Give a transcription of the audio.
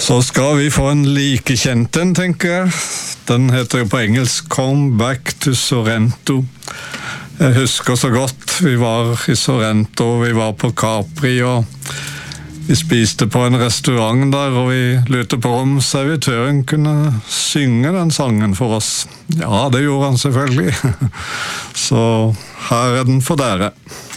Så skal vi få en like kjent en, tenker jeg. Den heter jo på engelsk Come Back to Sorrento. Jeg husker så godt, vi var i Sorrento, vi var på Capri, og vi spiste på en restaurant der, og vi lurte på om servitøren kunne synge den sangen for oss. Ja, det gjorde han selvfølgelig. Så her er den for dere.